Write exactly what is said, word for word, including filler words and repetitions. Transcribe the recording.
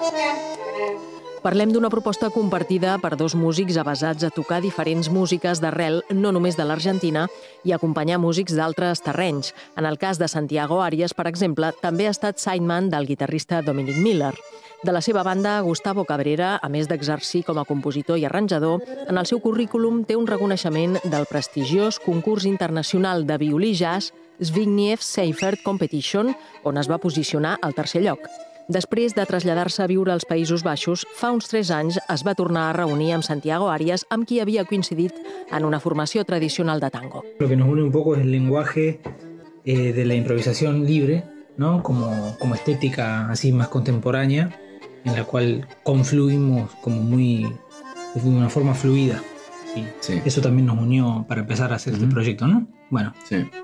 Parlem d'una proposta compartida per dos músics avesats a tocar diferents músiques d'arrel, no només de l'Argentina, i acompanyar músics d'altres terrenys. En el cas de Santiago Arias, per exemple, també ha estat sideman del guitarrista Dominic Miller. De la seva banda, Gustavo Cabrera, a més d'exercir com a compositor i arranjador, en el seu currículum té un reconeixement del prestigiós concurs internacional de violí jazz Zbigniew Seifert Competition, on es va posicionar al tercer lloc. Després de traslladar-se a viure als Països Baixos, fa uns tres anys es va tornar a reunir amb Santiago Arias, amb qui havia coincidit en una formació tradicional de tango. Lo que nos une un poco es el lenguaje eh, de la improvisación libre, ¿no? Como, como estética así más contemporánea, en la cual confluimos como muy, de una forma fluida. ¿Sí? Sí. Eso también nos unió para empezar a hacer uh-huh. este proyecto, ¿no? Bueno, sí.